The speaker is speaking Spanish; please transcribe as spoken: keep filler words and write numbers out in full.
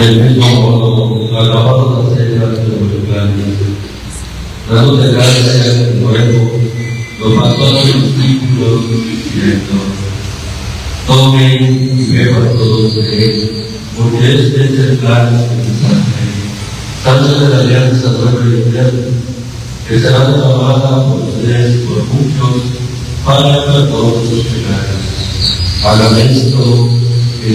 Del mismo modo, acabamos de hacer ante los planes, dándote gracias de nuevo, los pastores discípulos y directores. Tomen y beban todos de él, porque este es el plan de mensaje, tanto de la alianza nueva y eterna, que será derramada por ustedes por muchos para el perdón de sus pecados. Hagan esto